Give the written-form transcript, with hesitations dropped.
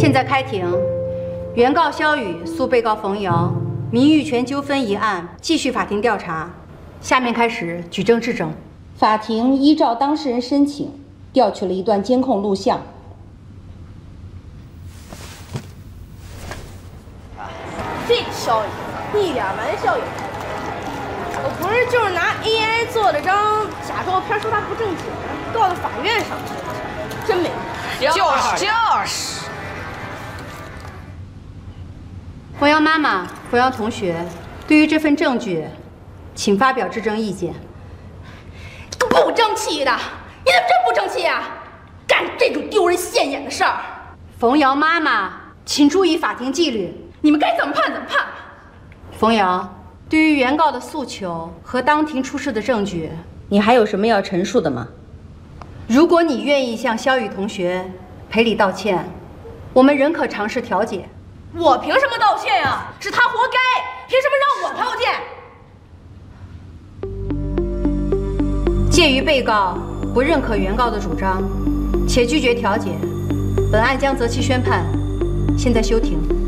现在开庭，原告肖雨诉被告冯瑶名誉权纠纷一案继续法庭调查。下面开始举证质证。法庭依照当事人申请，调取了一段监控录像。 这肖雨一点玩笑也开不了。我不是就是拿 AI 做了张假照片，说他不正经，告到法院上去了，真没用。 就是。 冯瑶妈妈、冯瑶同学，对于这份证据，请发表质证意见。 不争气的，你怎么这么不争气呀？干这种丢人现眼的事儿！ 冯瑶妈妈，请注意法庭纪律。 你们该怎么判怎么判。 冯瑶，对于原告的诉求和当庭出示的证据，你还有什么要陈述的吗？如果你愿意向肖雨同学赔礼道歉，我们仍可尝试调解。 我凭什么道歉呀？是他活该，凭什么让我道歉？ 鉴于被告不认可原告的主张，且拒绝调解，本案将择期宣判。现在休庭。